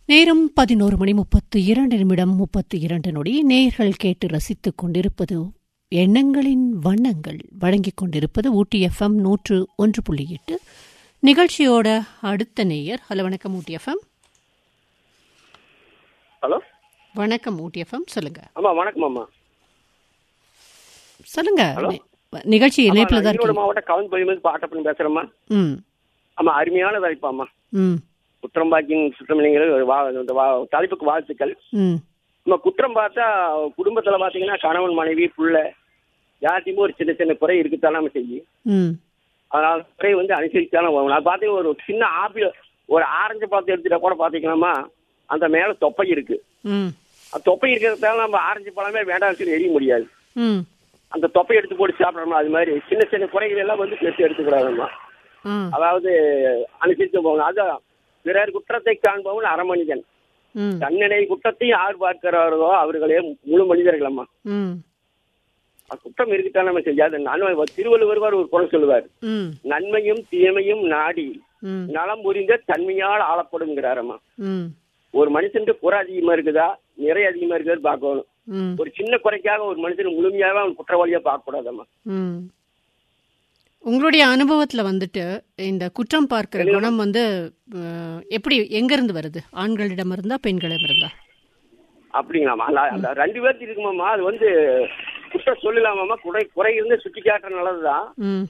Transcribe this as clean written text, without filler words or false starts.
நேரம் 11:32 நேயர்கள் கேட்டு ரசித்துக் கொண்டிருப்பது எண்ணங்களின் வண்ணங்கள். வழங்கிக் கொண்டிருப்பது ஊட்டி FM 101.8. நிகழ்ச்சியோட அடுத்த நேயர். ஹலோ, வணக்கம் ஊட்டி FM. ஹலோ, வணக்கம் ஊட்டி FM. சொல்லுங்க. ஆமா, வணக்கம் அம்மா. சொல்லுங்க. நிகழ்ச்சி இணைப்புல தான் இருக்கு. மாவட்ட கவுன் பள்ளியிலிருந்து பாட்டப்பன் பேசுறேம்மா. ஆமா, அருமையான தலைப்பாம்மா. குற்றம் பாக்கிங் சுற்றமில்லைங்கிற தலைப்புக்கு வாழ்த்துக்கள். நம்ம குற்றம் பார்த்தா குடும்பத்துல பாத்தீங்கன்னா கணவன் மனைவி புள்ள யார்ட்டையுமே ஒரு சின்ன சின்ன குறை இருக்குத்தான் நம்ம செய்யும். அதனால குறை அனுசரித்தாலும் நான் பாத்தீங்கன்னா ஒரு சின்ன ஆப்பிள் ஒரு ஆரஞ்சு பழத்தை எடுத்துட்டா கூட பாத்தீங்கன்னா அந்த மேல தொப்பை இருக்கு. தொப்பை இருக்கிறதால நம்ம ஆரஞ்சு பழமே வேண்டாம் சொல்லி எரிய முடியாது. அந்த தொப்பை எடுத்து போட்டு சாப்பிடணும். அது மாதிரி சின்ன சின்ன குறைகள் எல்லாம் பெருசு எடுத்துக்கூடாதுமா. அதாவது அனுசரித்து போகணும். அதான் பிறர் குற்றத்தை காண்பவன் அறமனிதன், தன்னிலை குற்றத்தை யார் பார்க்கிறாரோ அவர்களே முழு மனிதர்கள் அம்மா. குற்றம் இருக்குத்தான் நம்ம செய்யாது. திருவள்ளுவர் ஒரு குறை சொல்லுவார், நன்மையும் தீமையும் நாடி நலம் புரிந்த தன்மையால் ஆளப்படுங்கிறாரம்மா. ஒரு மனுஷனுக்கு குறை அதிகமா இருக்குதா நிறைய அதிகமா இருக்குதான்னு பார்க்கணும். ஒரு சின்ன குறைக்காக ஒரு மனுஷன் முழுமையாக அவன் குற்றவாளியா பார்க்க கூடாதம்மா. உங்களுடைய அனுபவத்துல இந்த குற்றம் பார்க்கிற குணம் எப்படி எங்க இருந்து வருது? ஆண்களிடம் இருந்தா பெண்களிடம் இருந்தா? அப்படிங்களாமா, அந்த ரெண்டு பேருக்கு இருக்குமாம்மா. அது குற்றம் சொல்லலாமாம்மா. குறை இருந்து சுட்டி காட்டுற நல்லதுதான்.